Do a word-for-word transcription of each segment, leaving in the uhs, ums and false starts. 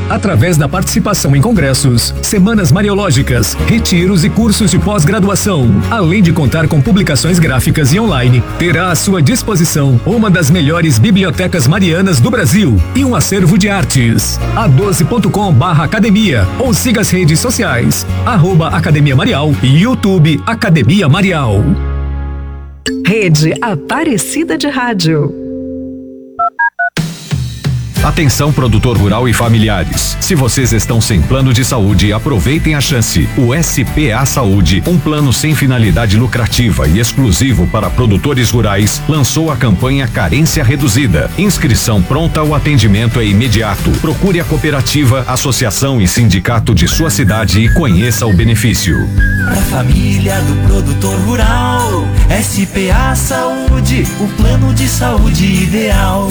através da participação em congressos, semanas mariológicas, retiros e cursos de pós-graduação. Além de contar com publicações gráficas e online, terá à sua disposição uma das melhores bibliotecas marianas do Brasil e um acervo de artes. a doze ponto com barra academia ou siga as redes sociais, arroba Academia Marial e YouTube Academia Marial. Rede Aparecida de Rádio. Atenção, produtor rural e familiares. Se vocês estão sem plano de saúde, aproveitem a chance. O S P A Saúde, um plano sem finalidade lucrativa e exclusivo para produtores rurais, lançou a campanha Carência Reduzida. Inscrição pronta, o atendimento é imediato. Procure a cooperativa, associação e sindicato de sua cidade e conheça o benefício. Pra família do produtor rural, S P A Saúde, o plano de saúde ideal.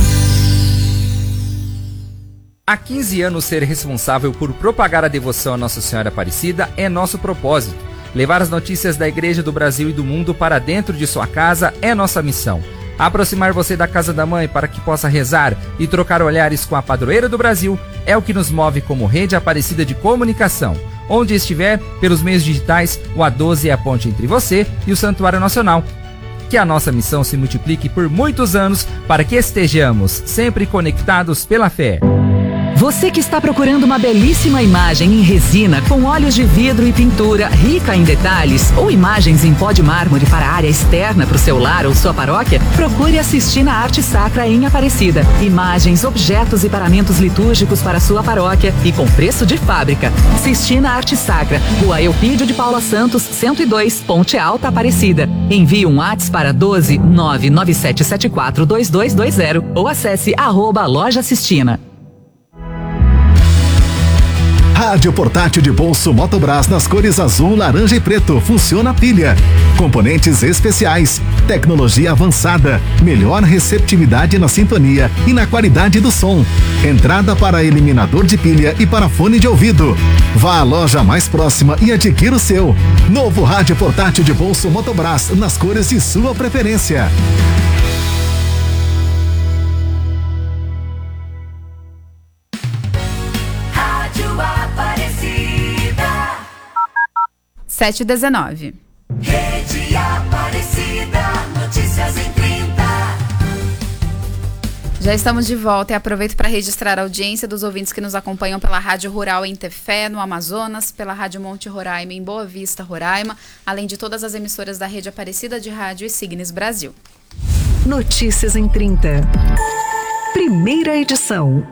Há quinze anos, ser responsável por propagar a devoção a Nossa Senhora Aparecida é nosso propósito. Levar as notícias da Igreja do Brasil e do mundo para dentro de sua casa é nossa missão. Aproximar você da Casa da Mãe para que possa rezar e trocar olhares com a padroeira do Brasil é o que nos move como Rede Aparecida de Comunicação. Onde estiver, pelos meios digitais, o A doze é a ponte entre você e o Santuário Nacional. Que a nossa missão se multiplique por muitos anos para que estejamos sempre conectados pela fé. Você que está procurando uma belíssima imagem em resina com óleos de vidro e pintura rica em detalhes ou imagens em pó de mármore para a área externa para o seu lar ou sua paróquia, procure assistir na Arte Sacra em Aparecida. Imagens, objetos e paramentos litúrgicos para a sua paróquia e com preço de fábrica. Assistir na Arte Sacra, Rua Eupídio de Paula Santos, cento e dois, Ponte Alta, Aparecida. Envie um WhatsApp para doze nove nove sete sete quatro dois dois dois zero ou acesse arroba Loja Sistina. Rádio portátil de bolso Motobras nas cores azul, laranja e preto. Funciona a pilha. Componentes especiais. Tecnologia avançada. Melhor receptividade na sintonia e na qualidade do som. Entrada para eliminador de pilha e para fone de ouvido. Vá à loja mais próxima e adquira o seu. Novo rádio portátil de bolso Motobras nas cores de sua preferência. sete e dezenove. Rede Aparecida, notícias em trinta. Já estamos de volta e aproveito para registrar a audiência dos ouvintes que nos acompanham pela Rádio Rural em Tefé, no Amazonas, pela Rádio Monte Roraima em Boa Vista, Roraima, além de todas as emissoras da Rede Aparecida de Rádio e Signes Brasil. Notícias em trinta. Primeira edição.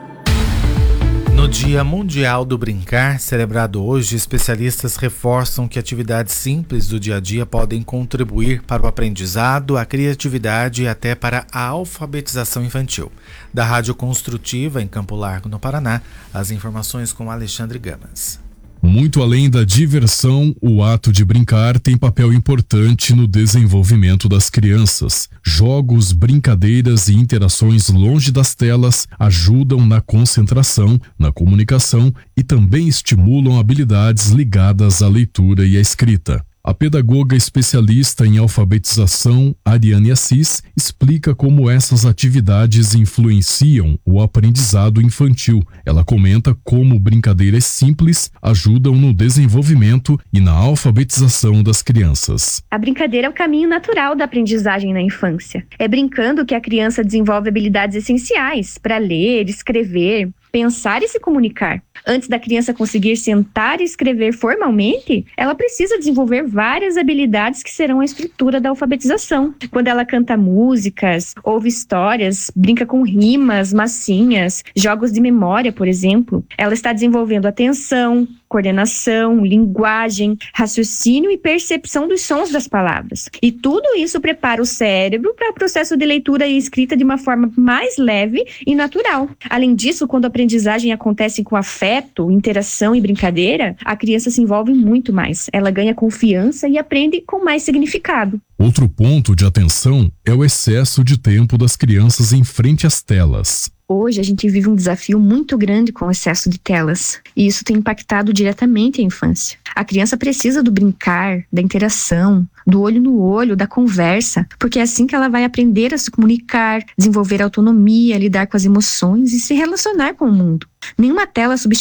No Dia Mundial do Brincar, celebrado hoje, especialistas reforçam que atividades simples do dia a dia podem contribuir para o aprendizado, a criatividade e até para a alfabetização infantil. Da Rádio Construtiva, em Campo Largo, no Paraná, as informações com Alexandre Gamas. Muito além da diversão, o ato de brincar tem papel importante no desenvolvimento das crianças. Jogos, brincadeiras e interações longe das telas ajudam na concentração, na comunicação e também estimulam habilidades ligadas à leitura e à escrita. A pedagoga especialista em alfabetização, Ariane Assis, explica como essas atividades influenciam o aprendizado infantil. Ela comenta como brincadeiras simples ajudam no desenvolvimento e na alfabetização das crianças. A brincadeira é o caminho natural da aprendizagem na infância. É brincando que a criança desenvolve habilidades essenciais para ler, escrever, pensar e se comunicar. Antes da criança conseguir sentar e escrever formalmente, ela precisa desenvolver várias habilidades que serão a estrutura da alfabetização. Quando ela canta músicas, ouve histórias, brinca com rimas, massinhas, jogos de memória, por exemplo, ela está desenvolvendo atenção, coordenação, linguagem, raciocínio e percepção dos sons das palavras. E tudo isso prepara o cérebro para o processo de leitura e escrita de uma forma mais leve e natural. Além disso, quando a aprendizagem acontece com afeto, interação e brincadeira, a criança se envolve muito mais. Ela ganha confiança e aprende com mais significado. Outro ponto de atenção é o excesso de tempo das crianças em frente às telas. Hoje a gente vive um desafio muito grande com o excesso de telas, e isso tem impactado diretamente a infância. A criança precisa do brincar, da interação, do olho no olho, da conversa, porque é assim que ela vai aprender a se comunicar, desenvolver autonomia, lidar com as emoções e se relacionar com o mundo. Nenhuma tela substitui